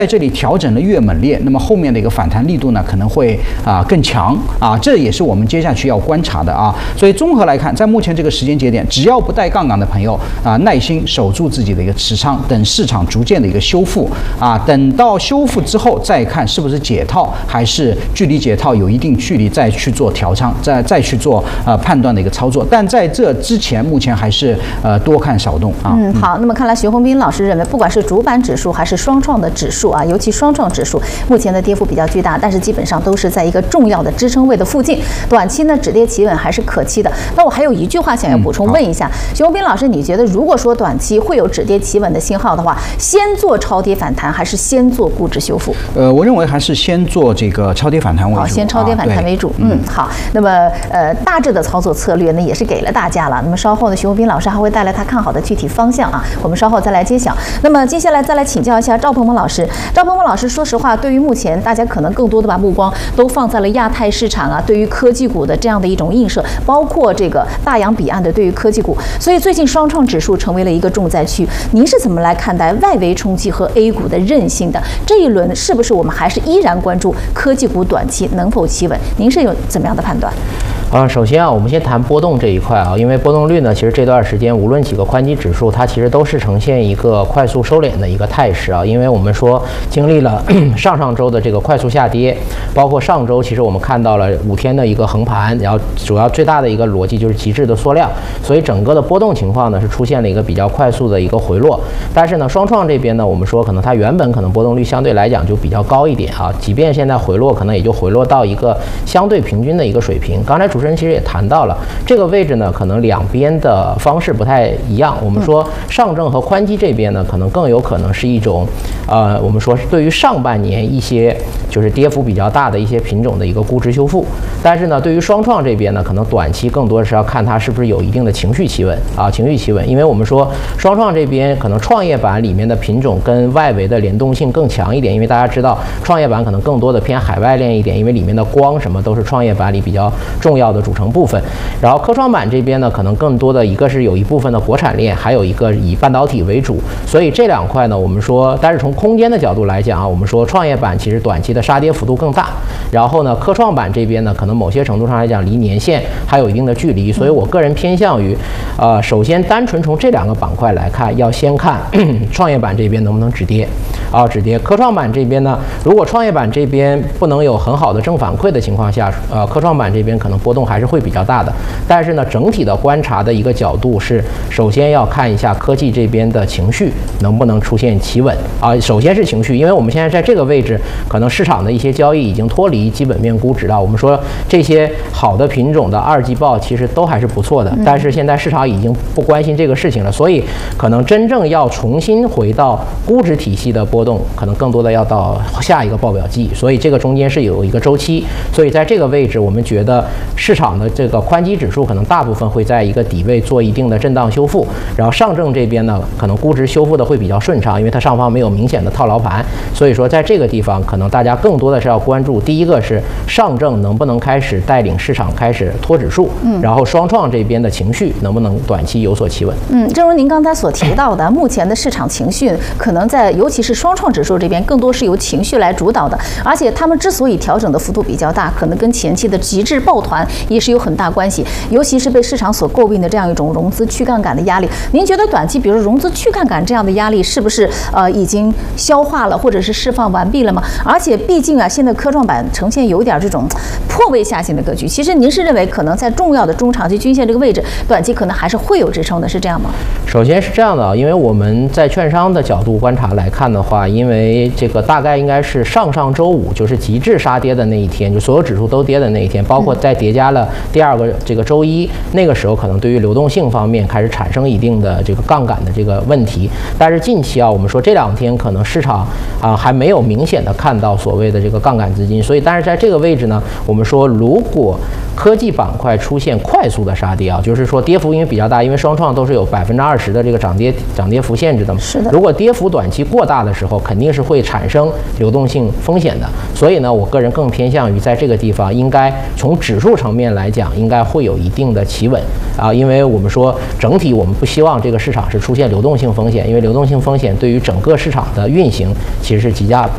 在这里调整的越猛烈，那么后面的一个反弹力度呢可能会更强这也是我们接下去要观察的所以综合来看，在目前这个时间节点，只要不带杠杆的朋友耐心守住自己的一个持仓，等市场逐渐的一个修复等到修复之后再看是不是解套，还是距离解套有一定距离再去做调仓，再去做判断的一个操作。但在这之前，目前还是多看少动好，那么看来徐宏斌老师认为，不管是主板指数还是双创的指数尤其双创指数目前的跌幅比较巨大，但是基本上都是在一个重要的支撑位的附近，短期呢止跌企稳还是可期的。那我还有一句话想要补充问一下，徐宏斌老师，你觉得如果说短期会有止跌企稳的信号的话，先做超跌反弹还是先做估值修复？ 我认为还是先做这个超跌反弹为主。 好，先超跌反弹为主。好，那么大致的操作策略呢也是给了大家了。那么稍后呢，徐宏斌老师还会带来他看好的具体方向我们稍后再来揭晓。那么接下来再来请教一下赵鹏鹏老师。赵鹏鹏老师，说实话，对于目前大家可能更多的把目光都放在了亚太市场对于科技股的这样的一种映射，包括这个大洋彼岸的对于科技股，所以最近双创指数成为了一个重灾区。您是怎么来看待外围冲击和 A 股的韧性的？这一轮是不是我们还是依然关注科技股短期能否企稳？您是有怎么样的判断？ 首先我们先谈波动这一块因为波动率呢，其实这段时间无论几个宽基指数，它其实都是呈现一个快速收敛的一个态势因为我们说经历了上周的这个快速下跌，包括上周其实我们看到了5天的一个横盘，然后主要最大的一个逻辑就是极致的缩量，所以整个的波动情况呢是出现了一个比较快速的一个回落。但是呢，双创这边呢，我们说可能它原本可能波动率相对来讲就比较高一点即便现在回落，可能也就回落到一个相对平均的一个水平。刚才主持人其实也谈到了这个位置呢，可能两边的方式不太一样。我们说上证和宽基这边呢，可能更有可能是一种我们说是对于上半年一些就是跌幅比较大的一些品种的一个估值修复。但是呢，对于双创这边呢，可能短期更多的是要看它是不是有一定的情绪企稳情绪企稳。因为我们说双创这边可能创业板里面的品种跟外围的联动性更强一点，因为大家知道创业板可能更多的偏海外链一点，因为里面的光什么都是创业板里比较重要的组成部分。然后科创板这边呢，可能更多的一个是有一部分的国产链，还有一个以半导体为主。所以这两块呢，我们说，但是从空间的角度来讲我们说创业板其实短期的杀跌幅度更大。然后呢，科创板这边呢，可能某些程度上来讲离年线还有一定的距离。所以我个人偏向于首先单纯从这两个板块来看，要先看创业板这边能不能止跌止跌。科创板这边呢，如果创业板这边不能有很好的正反馈的情况下科创板这边可能波动还是会比较大的。但是呢，整体的观察的一个角度是，首先要看一下科技这边的情绪能不能出现企稳首先是情绪，因为我们现在在这个位置，可能市场的一些交易已经脱离基本面估值了。我们说这些好的品种的2季报其实都还是不错的，但是现在市场已经不关心这个事情了，所以可能真正要重新回到估值体系的波动，可能更多的要到下一个报表季，所以这个中间是有一个周期。所以在这个位置，我们觉得市场的这个宽基指数可能大部分会在一个底位做一定的震荡修复，然后上证这边呢，可能估值修复的会比较顺畅，因为它上方没有明显的套牢盘，所以说在这个地方可能大家更多的是要关注，第一个是上证能不能开始带领市场开始拖指数，然后双创这边的情绪能不能短期有所企稳。 正如您刚才所提到的，目前的市场情绪可能在尤其是双创指数这边更多是由情绪来主导的，而且他们之所以调整的幅度比较大，可能跟前期的极致抱团也是有很大关系，尤其是被市场所诟病的这样一种融资去杠杆的压力。您觉得短期比如融资去杠杆这样的压力是不是已经消化了，或者是释放完毕了吗？而且毕竟现在科创板呈现有点这种破位下行的格局，其实您是认为可能在重要的中长期均线这个位置，短期可能还是会有支撑的，是这样吗？ 首先是这样的，因为我们在券商的角度观察来看的话，因为这个大概应该是上周五，就是极致杀跌的那一天，就所有指数都跌的那一天，包括在叠加了第二个这个周一，那个时候可能对于流动性方面开始产生一定的这个杠杆的这个问题。但是近期我们说这2天可能市场还没有明显的看到所谓的这个杠杆资金，所以但是在这个位置呢，我们说如果科技板块出现快速的杀跌就是说跌幅因为比较大，因为双创都是有20%的这个涨跌幅限制的嘛。 是的。 如果跌幅短期过大的时候，肯定是会产生流动性风险的。所以呢，我个人更偏向于在这个地方，应该从指数层面来讲，应该会有一定的企稳因为我们说整体我们不希望这个市场是出现流动性风险，因为流动性风险对于整个市场的运行其实是